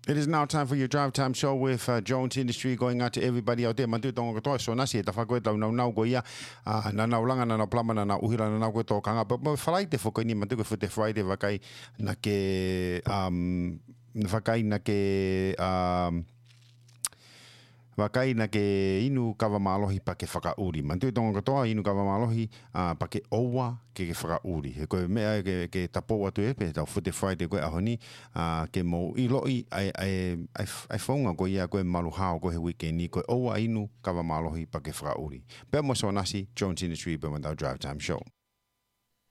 It is now time for your drive time show with Jones Industry, going out to everybody out there. Mantu tonga katoa so nasi e tawhakoe tau nau ko ia. Na naulanga na plama na uhira na koe tō kanga. But whalai te whako ni mantu ko fute Friday wakai na ke wakai na ke inu kawa malohi pa ke whakauri. Mantu tonga katoa inu kawa malohi pa ke oua ke whakauri. He koe mea ke tapo atu e pe tau fute Friday koe ahoni ke mo iloi ai whaunga koe ia koe malu hao koe he weekend ni koe oua inu kawa malohi pa ke whakauri. Pea mo so nasi, Jones Industry, Pea Mandau Drive Time Show.